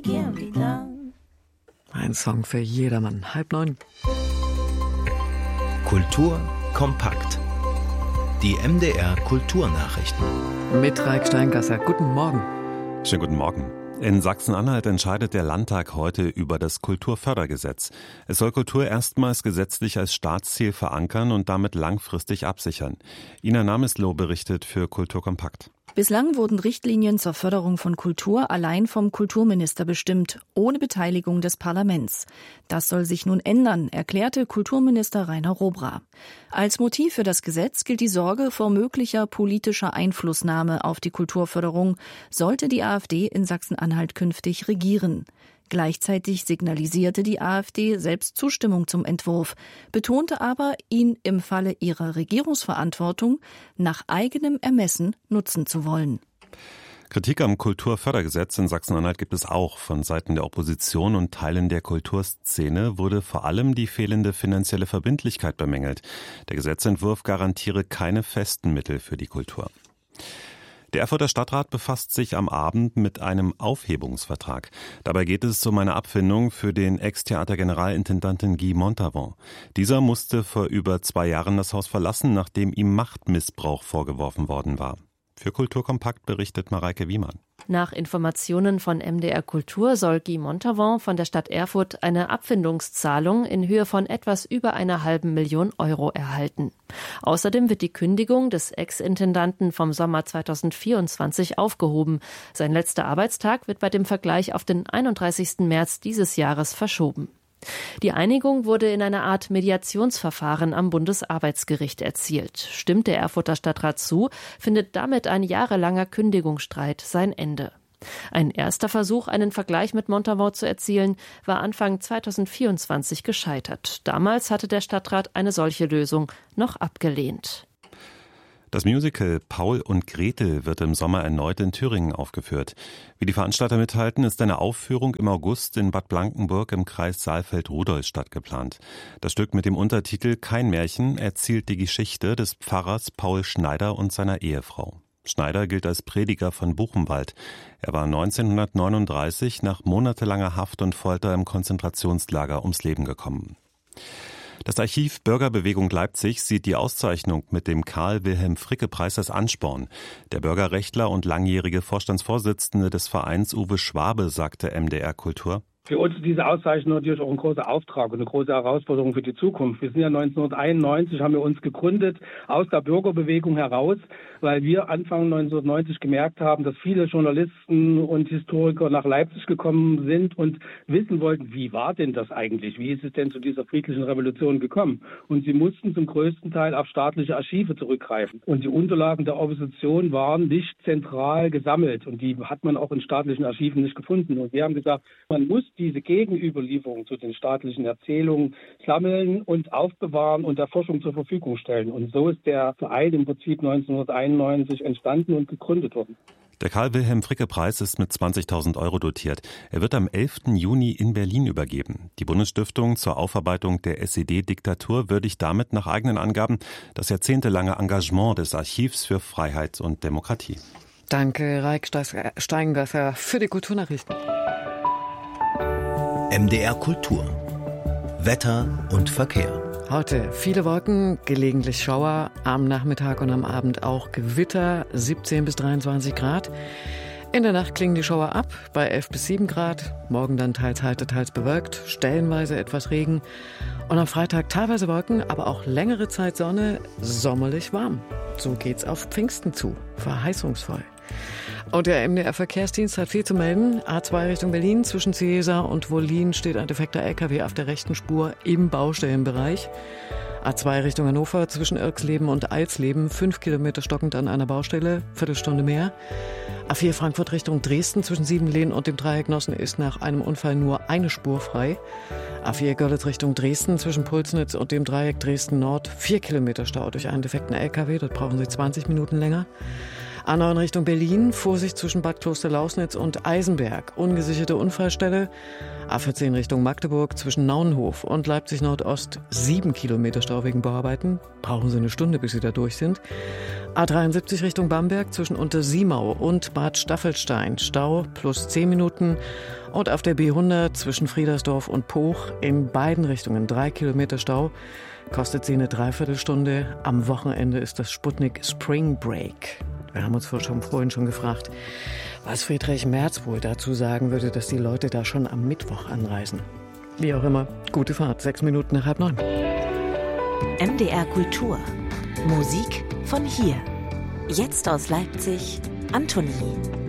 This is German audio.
can't be done. Ein Song für jedermann. 8:30. Kultur kompakt. Die MDR Kulturnachrichten. Mit Raik Steingasser. Guten Morgen. Schönen guten Morgen. In Sachsen-Anhalt entscheidet der Landtag heute über das Kulturfördergesetz. Es soll Kultur erstmals gesetzlich als Staatsziel verankern und damit langfristig absichern. Ina Namesloh berichtet für Kultur kompakt. Bislang wurden Richtlinien zur Förderung von Kultur allein vom Kulturminister bestimmt, ohne Beteiligung des Parlaments. Das soll sich nun ändern, erklärte Kulturminister Rainer Robra. Als Motiv für das Gesetz gilt die Sorge vor möglicher politischer Einflussnahme auf die Kulturförderung, sollte die AfD in Sachsen-Anhalt künftig regieren. Gleichzeitig signalisierte die AfD selbst Zustimmung zum Entwurf, betonte aber, ihn im Falle ihrer Regierungsverantwortung nach eigenem Ermessen nutzen zu wollen. Kritik am Kulturfördergesetz in Sachsen-Anhalt gibt es auch. Von Seiten der Opposition und Teilen der Kulturszene wurde vor allem die fehlende finanzielle Verbindlichkeit bemängelt. Der Gesetzentwurf garantiere keine festen Mittel für die Kultur. Der Erfurter Stadtrat befasst sich am Abend mit einem Aufhebungsvertrag. Dabei geht es um eine Abfindung für den Ex-Theater-Generalintendanten Guy Montavon. Dieser musste vor über 2 Jahren das Haus verlassen, nachdem ihm Machtmissbrauch vorgeworfen worden war. Für Kultur kompakt berichtet Mareike Wiemann. Nach Informationen von MDR Kultur soll Guy Montavon von der Stadt Erfurt eine Abfindungszahlung in Höhe von etwas über 500.000 Euro erhalten. Außerdem wird die Kündigung des Ex-Intendanten vom Sommer 2024 aufgehoben. Sein letzter Arbeitstag wird bei dem Vergleich auf den 31. März dieses Jahres verschoben. Die Einigung wurde in einer Art Mediationsverfahren am Bundesarbeitsgericht erzielt. Stimmt der Erfurter Stadtrat zu, findet damit ein jahrelanger Kündigungsstreit sein Ende. Ein erster Versuch, einen Vergleich mit Montavon zu erzielen, war Anfang 2024 gescheitert. Damals hatte der Stadtrat eine solche Lösung noch abgelehnt. Das Musical Paul und Gretel wird im Sommer erneut in Thüringen aufgeführt. Wie die Veranstalter mithalten, ist eine Aufführung im August in Bad Blankenburg im Kreis Saalfeld-Rudolstadt geplant. Das Stück mit dem Untertitel Kein Märchen erzählt die Geschichte des Pfarrers Paul Schneider und seiner Ehefrau. Schneider gilt als Prediger von Buchenwald. Er war 1939 nach monatelanger Haft und Folter im Konzentrationslager ums Leben gekommen. Das Archiv Bürgerbewegung Leipzig sieht die Auszeichnung mit dem Karl-Wilhelm-Fricke-Preis als Ansporn. Der Bürgerrechtler und langjährige Vorstandsvorsitzende des Vereins Uwe Schwabe sagte MDR Kultur: Für uns ist diese Auszeichnung natürlich auch ein großer Auftrag und eine große Herausforderung für die Zukunft. Wir sind ja 1991, haben wir uns gegründet aus der Bürgerbewegung heraus, weil wir Anfang 1990 gemerkt haben, dass viele Journalisten und Historiker nach Leipzig gekommen sind und wissen wollten, wie war denn das eigentlich? Wie ist es denn zu dieser friedlichen Revolution gekommen? Und sie mussten zum größten Teil auf staatliche Archive zurückgreifen. Und die Unterlagen der Opposition waren nicht zentral gesammelt und die hat man auch in staatlichen Archiven nicht gefunden. Und wir haben gesagt, man muss diese Gegenüberlieferung zu den staatlichen Erzählungen sammeln und aufbewahren und der Forschung zur Verfügung stellen. Und so ist der Verein im Prinzip 1991 entstanden und gegründet worden. Der Karl-Wilhelm-Fricke-Preis ist mit 20.000 Euro dotiert. Er wird am 11. Juni in Berlin übergeben. Die Bundesstiftung zur Aufarbeitung der SED-Diktatur würdigt damit nach eigenen Angaben das jahrzehntelange Engagement des Archivs für Freiheit und Demokratie. Danke, Raik Steingasser, für die Kulturnachrichten. MDR Kultur. Wetter und Verkehr. Heute viele Wolken, gelegentlich Schauer, am Nachmittag und am Abend auch Gewitter, 17 bis 23 Grad. In der Nacht klingen die Schauer ab, bei 11 bis 7 Grad. Morgen dann teils heiter, teils bewölkt, stellenweise etwas Regen. Und am Freitag teilweise Wolken, aber auch längere Zeit Sonne, sommerlich warm. So geht's auf Pfingsten zu, verheißungsvoll. Und der MDR-Verkehrsdienst hat viel zu melden. A2 Richtung Berlin, zwischen Ciesa und Wollin steht ein defekter LKW auf der rechten Spur im Baustellenbereich. A2 Richtung Hannover, zwischen Irxleben und Alsleben, 5 Kilometer stockend an einer Baustelle, Viertelstunde mehr. A4 Frankfurt Richtung Dresden, zwischen Siebenlehn und dem Dreieck Nossen ist nach einem Unfall nur eine Spur frei. A4 Görlitz Richtung Dresden, zwischen Pulsnitz und dem Dreieck Dresden Nord, 4 Kilometer Stau durch einen defekten LKW, dort brauchen Sie 20 Minuten länger. A9 Richtung Berlin, Vorsicht zwischen Bad Klosterlausnitz und Eisenberg, ungesicherte Unfallstelle. A14 Richtung Magdeburg zwischen Naunhof und Leipzig Nordost 7 Kilometer Stau wegen Bauarbeiten. Brauchen Sie eine Stunde, bis Sie da durch sind. A73 Richtung Bamberg zwischen Untersiemau und Bad Staffelstein. Stau plus 10 Minuten. Und auf der B100 zwischen Friedersdorf und Poch in beiden Richtungen 3 Kilometer Stau. Kostet Sie eine Dreiviertelstunde. Am Wochenende ist das Sputnik Spring Break. Wir haben uns vorhin schon gefragt, was Friedrich Merz wohl dazu sagen würde, dass die Leute da schon am Mittwoch anreisen. Wie auch immer, gute Fahrt, 6 Minuten nach 8:30. MDR Kultur. Musik von hier. Jetzt aus Leipzig, Antonie.